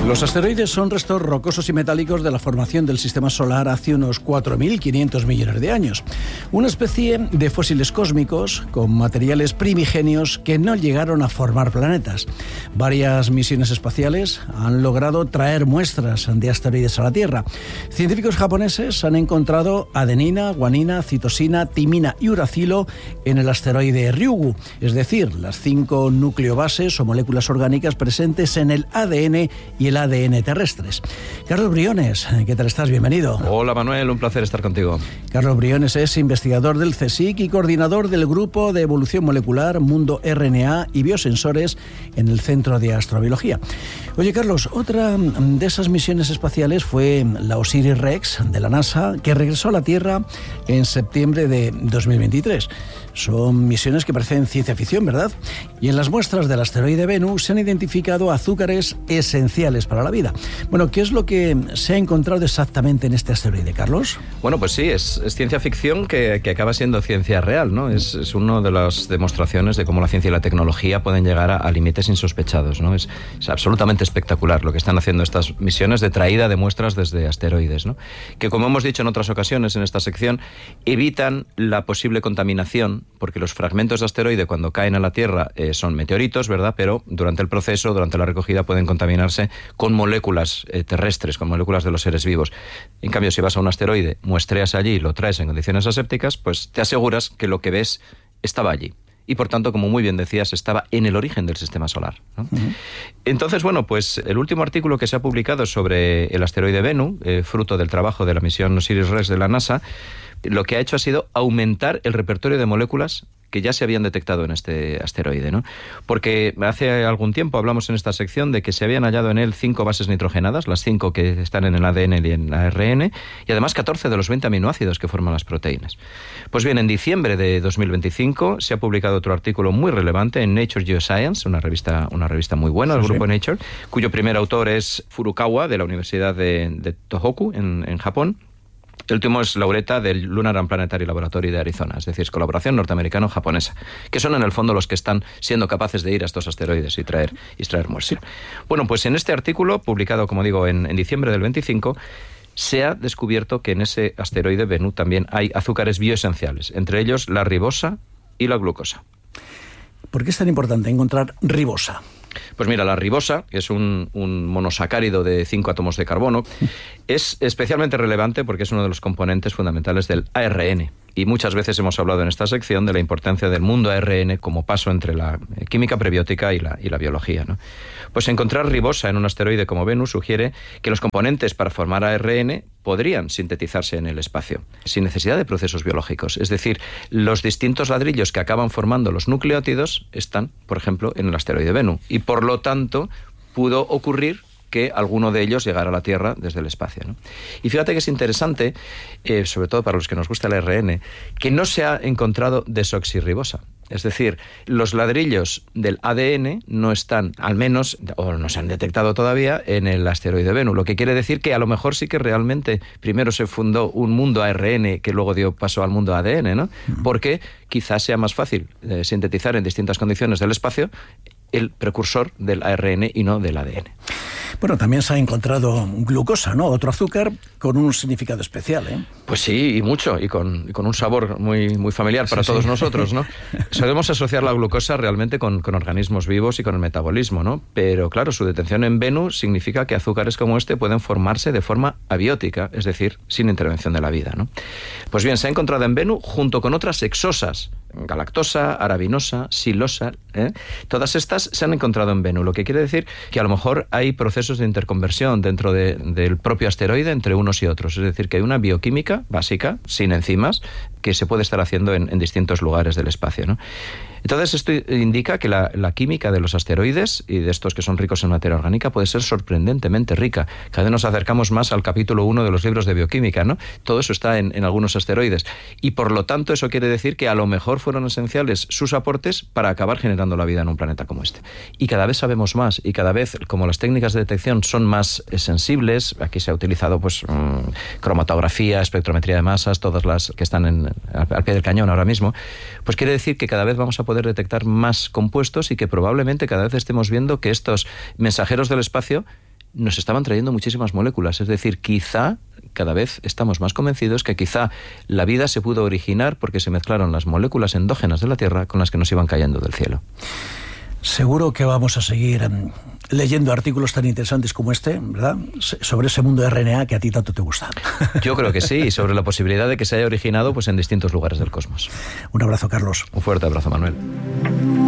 Los asteroides son restos rocosos y metálicos de la formación del sistema solar hace unos 4.500 millones de años. Una especie de fósiles cósmicos con materiales primigenios que no llegaron a formar planetas. Varias misiones espaciales han logrado traer muestras de asteroides a la Tierra. Científicos japoneses han encontrado adenina, guanina, citosina, timina y uracilo en el asteroide Ryugu, es decir, las 5 nucleobases o moléculas orgánicas presentes en el ADN y el ADN terrestres. Carlos Briones, ¿qué tal estás? Bienvenido. Hola Manuel, un placer estar contigo. Carlos Briones es investigador del CSIC y coordinador del Grupo de Evolución Molecular, Mundo RNA y Biosensores en el Centro de Astrobiología. Oye Carlos, otra de esas misiones espaciales fue la OSIRIS-REx de la NASA, que regresó a la Tierra en septiembre de 2023. Son misiones que parecen ciencia ficción, ¿verdad? Y en las muestras del asteroide Bennu se han identificado azúcares esenciales para la vida. Bueno, ¿qué es lo que se ha encontrado exactamente en este asteroide, Carlos? Bueno, pues sí, es ciencia ficción que acaba siendo ciencia real, ¿no? Es una de las demostraciones de cómo la ciencia y la tecnología pueden llegar a límites insospechados, ¿no? Es absolutamente espectacular lo que están haciendo estas misiones de traída de muestras desde asteroides, ¿no? Que, como hemos dicho en otras ocasiones en esta sección, evitan la posible contaminación, porque los fragmentos de asteroide cuando caen a la Tierra son meteoritos, ¿verdad? Pero durante el proceso, durante la recogida, pueden contaminarse con moléculas terrestres, con moléculas de los seres vivos. En cambio, si vas a un asteroide, muestreas allí y lo traes en condiciones asépticas, pues te aseguras que lo que ves estaba allí. Y por tanto, como muy bien decías, estaba en el origen del sistema solar, ¿no? Uh-huh. Entonces, bueno, pues el último artículo que se ha publicado sobre el asteroide Bennu, fruto del trabajo de la misión OSIRIS-REx de la NASA, lo que ha hecho ha sido aumentar el repertorio de moléculas que ya se habían detectado en este asteroide, ¿no? Porque hace algún tiempo hablamos en esta sección de que se habían hallado en él 5 bases nitrogenadas, las 5 que están en el ADN y en el ARN, y además 14 de los 20 aminoácidos que forman las proteínas. Pues bien, en diciembre de 2025 se ha publicado otro artículo muy relevante en Nature Geoscience, una revista muy buena del grupo Nature, cuyo primer autor es Furukawa, de la Universidad de Tohoku, en Japón. El último es laureata del Lunar and Planetary Laboratory de Arizona, es decir, es colaboración norteamericano-japonesa, que son en el fondo los que están siendo capaces de ir a estos asteroides y extraer muestras. Bueno, pues en este artículo, publicado, como digo, en diciembre del 25, se ha descubierto que en ese asteroide Bennu también hay azúcares bioesenciales, entre ellos la ribosa y la glucosa. ¿Por qué es tan importante encontrar ribosa? Pues mira, la ribosa, que es un monosacárido de 5 átomos de carbono, es especialmente relevante porque es uno de los componentes fundamentales del ARN. Y muchas veces hemos hablado en esta sección de la importancia del mundo ARN como paso entre la química prebiótica y la biología, ¿no? Pues encontrar ribosa en un asteroide como Bennu sugiere que los componentes para formar ARN podrían sintetizarse en el espacio, sin necesidad de procesos biológicos. Es decir, los distintos ladrillos que acaban formando los nucleótidos están, por ejemplo, en el asteroide Bennu. Y por lo tanto, pudo ocurrir que alguno de ellos llegara a la Tierra desde el espacio, ¿no? Y fíjate que es interesante, sobre todo para los que nos gusta el ARN, que no se ha encontrado desoxirribosa. Es decir, los ladrillos del ADN no están, al menos, o no se han detectado todavía, en el asteroide Bennu. Lo que quiere decir que a lo mejor sí que realmente primero se fundó un mundo ARN que luego dio paso al mundo ADN, ¿no? Porque quizás sea más fácil sintetizar en distintas condiciones del espacio el precursor del ARN y no del ADN. Bueno, también se ha encontrado glucosa, ¿no? Otro azúcar con un significado especial, ¿eh? Pues sí, y mucho, y con un sabor muy familiar para todos nosotros, ¿no? Solemos asociar la glucosa realmente con organismos vivos y con el metabolismo, ¿no? Pero claro, su detención en Bennu significa que azúcares como este pueden formarse de forma abiótica, es decir, sin intervención de la vida, ¿no? Pues bien, se ha encontrado en Bennu junto con otras hexosas, galactosa, arabinosa, silosa, todas estas se han encontrado en Bennu, lo que quiere decir que a lo mejor hay procesos de interconversión dentro del propio asteroide entre unos y otros, es decir, que hay una bioquímica básica, sin enzimas, que se puede estar haciendo en distintos lugares del espacio, ¿no? Entonces esto indica que la química de los asteroides y de estos que son ricos en materia orgánica puede ser sorprendentemente rica. Cada vez nos acercamos más al capítulo 1 de los libros de bioquímica, ¿no? Todo eso está en algunos asteroides. Y por lo tanto eso quiere decir que a lo mejor fueron esenciales sus aportes para acabar generando la vida en un planeta como este. Y cada vez sabemos más y cada vez, como las técnicas de detección son más sensibles, aquí se ha utilizado pues cromatografía, espectrometría de masas, todas las que están al pie del cañón ahora mismo, pues quiere decir que cada vez vamos a poder detectar más compuestos y que probablemente cada vez estemos viendo que estos mensajeros del espacio nos estaban trayendo muchísimas moléculas. Es decir, quizá, cada vez estamos más convencidos que quizá la vida se pudo originar porque se mezclaron las moléculas endógenas de la Tierra con las que nos iban cayendo del cielo. Seguro que vamos a seguir leyendo artículos tan interesantes como este, ¿verdad? Sobre ese mundo de RNA que a ti tanto te gusta. Yo creo que sí, y sobre la posibilidad de que se haya originado pues en distintos lugares del cosmos. Un abrazo, Carlos. Un fuerte abrazo, Manuel.